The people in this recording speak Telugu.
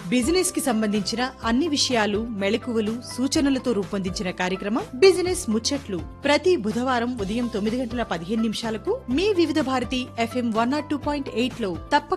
బిజినెస్ కి సంబంధించిన అన్ని విషయాలు, మెళకువలు, సూచనలతో రూపొందించిన కార్యక్రమం బిజినెస్ ముచ్చట్లు. ప్రతి బుధవారం ఉదయం 9:15 మీ వివిధ భారతి FM 102.8 లో తప్పక